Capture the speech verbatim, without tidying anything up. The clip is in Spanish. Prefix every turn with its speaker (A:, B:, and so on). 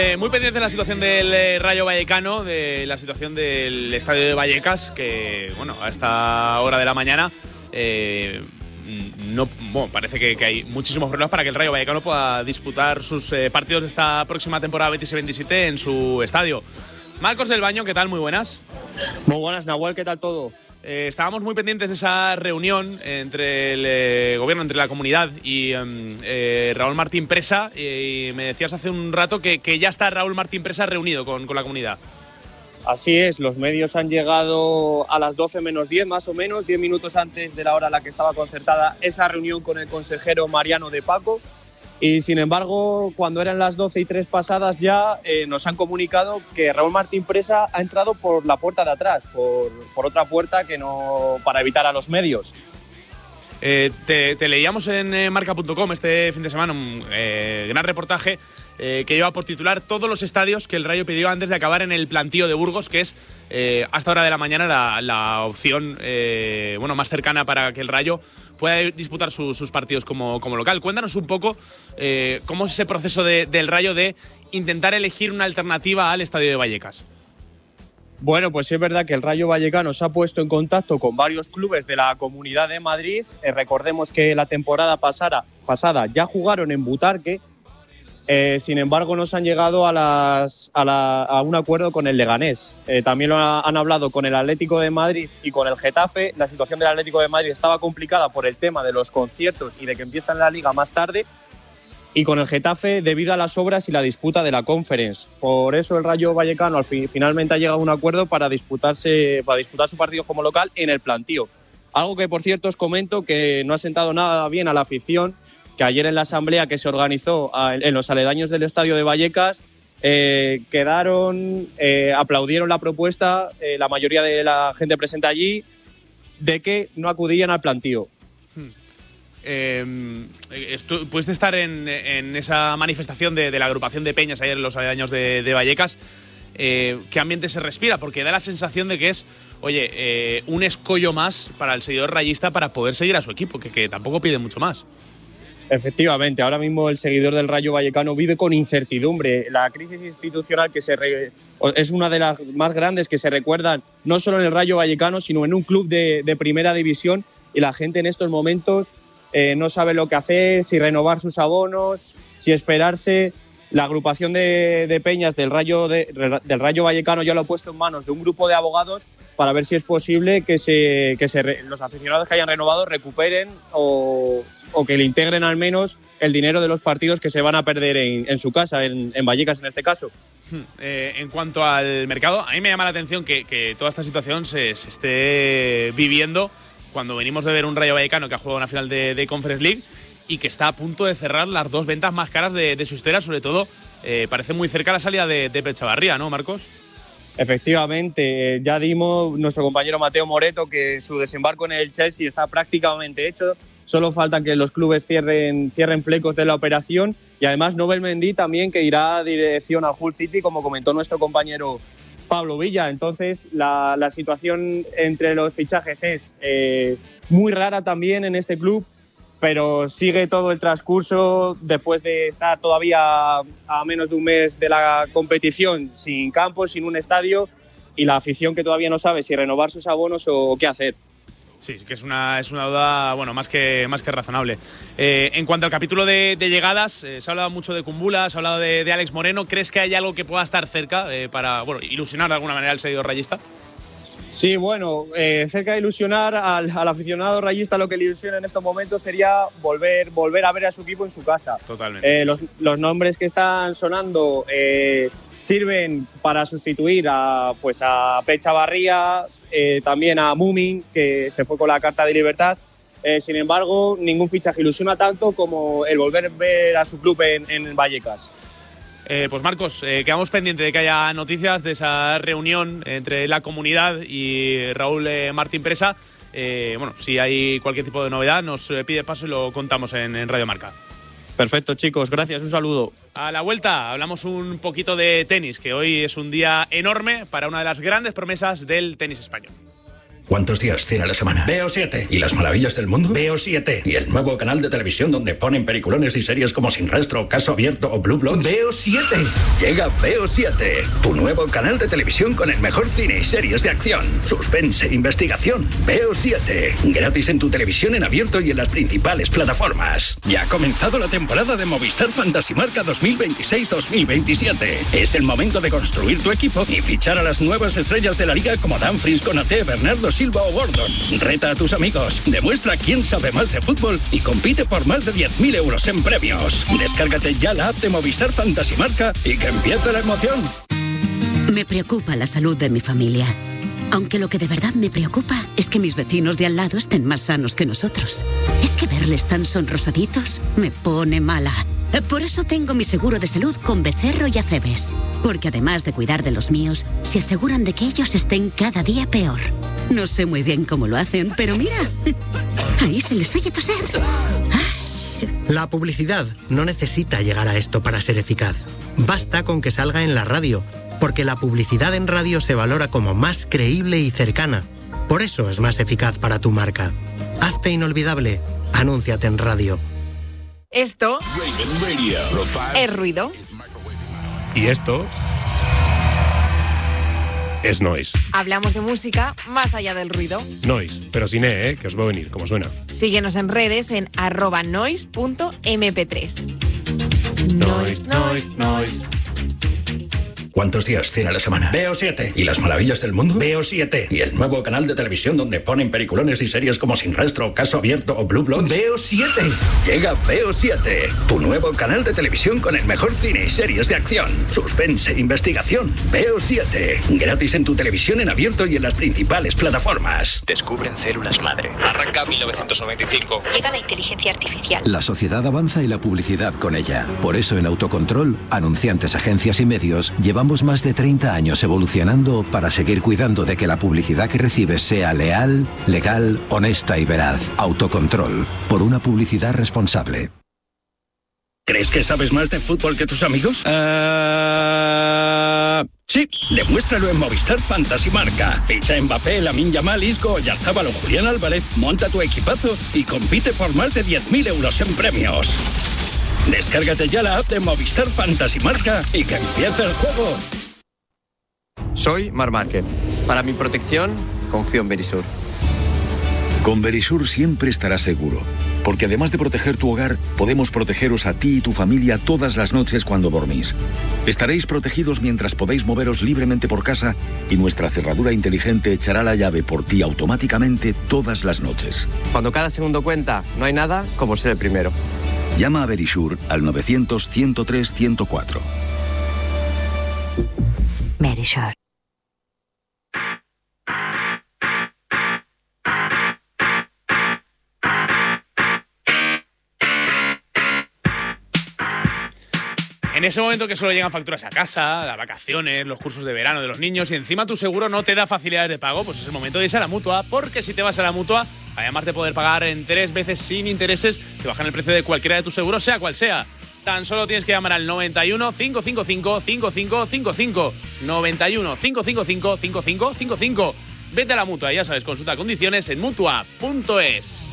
A: Eh, muy pendiente de la situación del eh, Rayo Vallecano, de la situación del estadio de Vallecas, que, bueno, a esta hora de la mañana eh, no, bueno, parece que, que hay muchísimos problemas para que el Rayo Vallecano pueda disputar sus eh, partidos de esta próxima temporada veintiséis veintisiete en su estadio. Marcos del Baño, ¿qué tal? Muy buenas.
B: Muy buenas, Nahuel, ¿qué tal todo?
A: Eh, estábamos muy pendientes de esa reunión entre el eh, gobierno, entre la comunidad y eh, Raúl Martín Presa, y me decías hace un rato que, que ya está Raúl Martín Presa reunido con, con la comunidad.
B: Así es, los medios han llegado a las doce menos diez más o menos, diez minutos antes de la hora a la que estaba concertada esa reunión con el consejero Mariano de Paco. Y sin embargo, cuando eran las doce y tres pasadas ya eh, nos han comunicado que Raúl Martín Presa ha entrado por la puerta de atrás, por, por otra puerta que no, para evitar a los medios.
A: Eh, te, te leíamos en eh, marca punto com este fin de semana un eh, gran reportaje eh, que lleva por titular todos los estadios que el Rayo pidió antes de acabar en el plantío de Burgos, que es eh, hasta hora de la mañana la, la opción eh, bueno, más cercana para que el Rayo pueda disputar su, sus partidos como, como local. Cuéntanos un poco eh, cómo es ese proceso de, del Rayo de intentar elegir una alternativa al estadio de Vallecas.
B: Bueno, pues es verdad que el Rayo Vallecano se ha puesto en contacto con varios clubes de la Comunidad de Madrid. Eh, recordemos que la temporada pasada, pasada ya jugaron en Butarque, eh, sin embargo no se han llegado a, las, a, la, a un acuerdo con el Leganés. Eh, también lo ha, han hablado con el Atlético de Madrid y con el Getafe. La situación del Atlético de Madrid estaba complicada por el tema de los conciertos y de que empiezan la liga más tarde. Y con el Getafe debido a las obras y la disputa de la Conference. Por eso el Rayo Vallecano al fin, finalmente ha llegado a un acuerdo para disputarse, para disputar su partido como local en el plantío. Algo que, por cierto, os comento que no ha sentado nada bien a la afición, que ayer en la asamblea que se organizó en los aledaños del estadio de Vallecas eh, quedaron, eh, aplaudieron la propuesta, eh, la mayoría de la gente presente allí, de que no acudían al plantío.
A: Eh, estu- pudiste estar en, en esa manifestación de, de la agrupación de peñas ayer en los aledaños de, de Vallecas. Eh, ¿Qué ambiente se respira? Porque da la sensación de que es, oye, eh, un escollo más para el seguidor rayista para poder seguir a su equipo, que, que tampoco pide mucho más.
B: Efectivamente, ahora mismo el seguidor del Rayo Vallecano vive con incertidumbre. La crisis institucional que se re... es una de las más grandes que se recuerdan no solo en el Rayo Vallecano, sino en un club de, de primera división, y la gente en estos momentos Eh, no sabe lo que hacer, si renovar sus abonos, si esperarse. La agrupación de, de peñas del Rayo, de, del Rayo Vallecano ya lo ha puesto en manos de un grupo de abogados para ver si es posible que, se, que se, los aficionados que hayan renovado recuperen o, o que le integren al menos el dinero de los partidos que se van a perder en, en su casa, en, en Vallecas en este caso.
A: Eh, en cuanto al mercado, a mí me llama la atención que, que toda esta situación se, se esté viviendo cuando venimos de ver un Rayo Vallecano que ha jugado una final de, de Conference League y que está a punto de cerrar las dos ventas más caras de, de su historia, sobre todo eh, parece muy cerca la salida de, de Pechavarría, ¿no, Marcos?
B: Efectivamente, ya dimos nuestro compañero Mateo Moreto que su desembarco en el Chelsea está prácticamente hecho, solo falta que los clubes cierren, cierren flecos de la operación, y además Nobel Mendy también, que irá a dirección al Hull City, como comentó nuestro compañero Pablo Villa. Entonces la, la situación entre los fichajes es eh, muy rara también en este club, pero sigue todo el transcurso después de estar todavía a menos de un mes de la competición, sin campo, sin un estadio, y la afición que todavía no sabe si renovar sus abonos o qué hacer.
A: Sí, que es una, es una duda, bueno, más que, más que razonable. Eh, en cuanto al capítulo de, de llegadas, eh, se ha hablado mucho de Kumbula, se ha hablado de, de Alex Moreno. ¿Crees que hay algo que pueda estar cerca eh, para, bueno, ilusionar de alguna manera al seguidor rayista?
B: Sí, bueno, eh, cerca de ilusionar al, al aficionado rayista, lo que le ilusiona en estos momentos sería volver, volver a ver a su equipo en su casa.
A: Totalmente.
B: Eh, los, los nombres que están sonando eh, sirven para sustituir a, pues a Pechavarría, eh, también a Mumin, que se fue con la carta de libertad. Eh, sin embargo, ningún fichaje ilusiona tanto como el volver a ver a su club en, en Vallecas.
A: Eh, pues Marcos, eh, quedamos pendientes de que haya noticias de esa reunión entre la comunidad y Raúl eh, Martín Presa. Eh, bueno, si hay cualquier tipo de novedad, nos eh, pide paso y lo contamos en, en Radio Marca.
B: Perfecto, chicos, gracias, un saludo.
A: A la vuelta hablamos un poquito de tenis, que hoy es un día enorme para una de las grandes promesas del tenis español.
C: ¿Cuántos días tiene la semana? Veo siete. ¿Y las maravillas del mundo? Veo siete. ¿Y el nuevo canal de televisión donde ponen peliculones y series como Sin Rastro, Caso Abierto o Blue Bloods? Veo siete. Llega Veo siete, tu nuevo canal de televisión con el mejor cine y series de acción, suspense e investigación. Veo siete. Gratis en tu televisión en abierto y en las principales plataformas. Ya ha comenzado la temporada de Movistar Fantasy Marca dos mil veintiséis dos mil veintisiete. Es el momento de construir tu equipo y fichar a las nuevas estrellas de la liga como Dumfries, Konaté, Bernardo Silva o Gordon. Reta a tus amigos, demuestra quién sabe más de fútbol y compite por más de diez mil euros en premios. Descárgate ya la app de Movistar Fantasy Marca y que empiece la emoción.
D: Me preocupa la salud de mi familia. Aunque lo que de verdad me preocupa es que mis vecinos de al lado estén más sanos que nosotros. Es que verles tan sonrosaditos me pone mala. Por eso tengo mi seguro de salud con Becerro y Acebes. Porque además de cuidar de los míos, se aseguran de que ellos estén cada día peor. No sé muy bien cómo lo hacen, pero mira, ahí se les oye toser.
E: La publicidad no necesita llegar a esto para ser eficaz. Basta con que salga en la radio, porque la publicidad en radio se valora como más creíble y cercana. Por eso es más eficaz para tu marca. Hazte inolvidable. Anúnciate en radio.
F: Esto es ruido.
G: Y esto es noise.
F: Hablamos de música más allá del ruido.
G: Noise, pero sin E, ¿eh? Que os va a venir, como suena.
F: Síguenos en redes en arroba noise punto eme pe tres.
G: Noise, noise, noise.
C: ¿Cuántos días tiene la semana? Veo siete. ¿Y las maravillas del mundo? Veo siete. ¿Y el nuevo canal de televisión donde ponen peliculones y series como Sin Rastro, Caso Abierto o Blue Bloods? Veo siete. Llega Veo siete, tu nuevo canal de televisión con el mejor cine y series de acción, suspense e investigación. Veo siete. Gratis en tu televisión en abierto y en las principales plataformas.
H: Descubren células madre. Arranca mil novecientos noventa y cinco.
I: Llega la inteligencia artificial.
J: La sociedad avanza y la publicidad con ella. Por eso en Autocontrol, anunciantes, agencias y medios, llevamos más de treinta años evolucionando para seguir cuidando de que la publicidad que recibes sea leal, legal, honesta y veraz. Autocontrol, por una publicidad responsable.
C: ¿Crees que sabes más de fútbol que tus amigos? Uh... Sí, demuéstralo en Movistar Fantasy Marca. Ficha a Mbappé, Lamine Yamal, Isco, Oyarzabal o Julián Álvarez, monta tu equipazo y compite por más de diez mil euros en premios. Descárgate ya la app de Movistar Fantasy Marca y que empiece el juego.
K: Soy Mar Márquez. Para mi protección, confío en Verisur.
L: Con Verisur siempre estarás seguro, porque además de proteger tu hogar, podemos protegeros a ti y tu familia todas las noches cuando dormís. Estaréis protegidos mientras podéis moveros libremente por casa y nuestra cerradura inteligente echará la llave por ti automáticamente todas las noches.
K: Cuando cada segundo cuenta, no hay nada como ser el primero.
L: Llama a Verisur al novecientos, ciento tres, ciento cuatro.
I: Verisur.
A: En ese momento que solo llegan facturas a casa, las vacaciones, los cursos de verano de los niños y encima tu seguro no te da facilidades de pago, pues es el momento de irse a la Mutua, porque si te vas a la Mutua, además de poder pagar en tres veces sin intereses, te bajan el precio de cualquiera de tus seguros, sea cual sea. Tan solo tienes que llamar al noventa y uno, cinco cinco cinco, cinco cinco cinco cinco. noventa y uno, cinco cinco cinco, cinco cinco cinco cinco. Vete a la Mutua, ya sabes, consulta condiciones en mutua punto es.